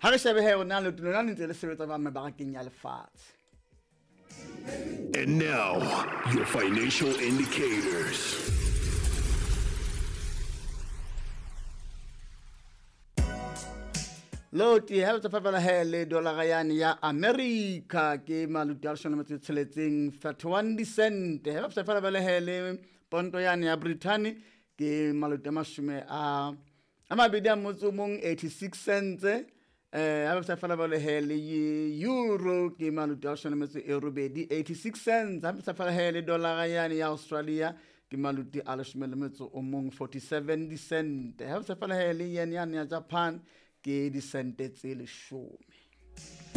Ha re shebe he rona le tulo la ntse le sebetsa ba mebarakeng ya lefatshe. And now, your financial indicators. Loti ha tsa fapela hele dollar ya America ke maluti a shona metso tsheletseng 31 cent. Ha tsa fapela hele ponto ya Britain ke maluti a mashume a mabedi a motso mong 86 cents. Ha tsa fapela hele euro ke maluti a shona metso e robedi 86 cents. Ha tsa fapela hele dollar ya Australia ke maluti a leshome le metso o mong 47 cent. Ha tsa fapela hele yen ya Japan ke di sente tse 10.